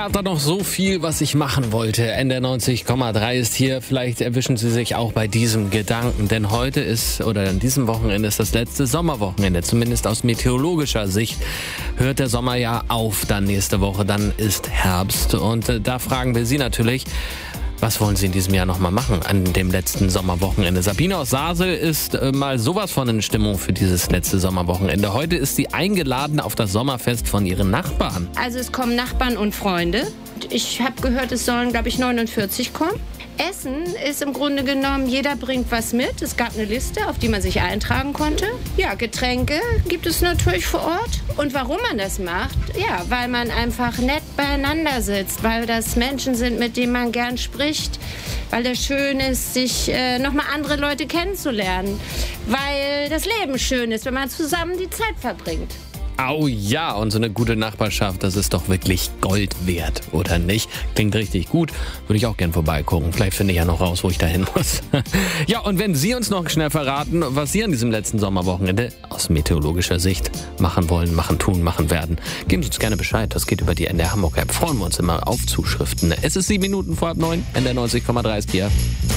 war da noch so viel, was ich machen wollte. NDR 90,3 ist hier. Vielleicht erwischen Sie sich auch bei diesem Gedanken. Denn heute ist, oder an diesem Wochenende ist das letzte Sommerwochenende. Zumindest aus meteorologischer Sicht hört der Sommer ja auf dann nächste Woche. Dann ist Herbst. Und da fragen wir Sie natürlich, was wollen Sie in diesem Jahr nochmal machen an dem letzten Sommerwochenende? Sabine aus Sasel ist mal sowas von in Stimmung für dieses letzte Sommerwochenende. Heute ist sie eingeladen auf das Sommerfest von ihren Nachbarn. Also es kommen Nachbarn und Freunde. Ich habe gehört, es sollen, glaube ich, 49 kommen. Essen ist im Grunde genommen, jeder bringt was mit. Es gab eine Liste, auf die man sich eintragen konnte. Ja, Getränke gibt es natürlich vor Ort. Und warum man das macht? Ja, weil man einfach nett beieinander sitzt, weil das Menschen sind, mit denen man gern spricht, weil es schön ist, sich nochmal andere Leute kennenzulernen, weil das Leben schön ist, wenn man zusammen die Zeit verbringt. Au ja, und so eine gute Nachbarschaft, das ist doch wirklich Gold wert, oder nicht? Klingt richtig gut, würde ich auch gern vorbeigucken. Vielleicht finde ich ja noch raus, wo ich da hin muss. Ja, und wenn Sie uns noch schnell verraten, was Sie an diesem letzten Sommerwochenende aus meteorologischer Sicht machen wollen, machen, tun, machen werden, geben Sie uns gerne Bescheid. Das geht über die NDR Hamburg App. Freuen wir uns immer auf Zuschriften. Es ist 7 Minuten vor halb 9, NDR 90,3 ist hier.